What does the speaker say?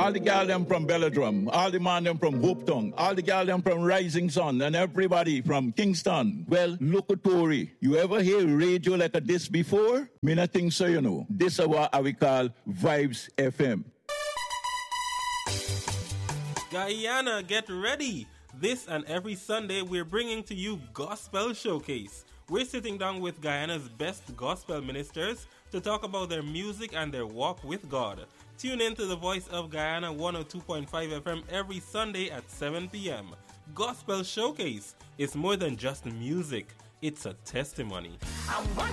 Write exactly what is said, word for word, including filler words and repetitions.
all the gal them from Belladrum, all the man them from Hopeton, all the gal them from Rising Sun, and everybody from Kingston. Well, locutory. You ever hear radio like a this before? Me not think so, you know. This is what we call Vibes F M. Guyana, get ready! This and every Sunday, we're bringing to you Gospel Showcase. We're sitting down with Guyana's best gospel ministers to talk about their music and their walk with God. Tune in to the Voice of Guyana one oh two point five F M every Sunday at seven p.m. Gospel Showcase is more than just music. It's a testimony. I want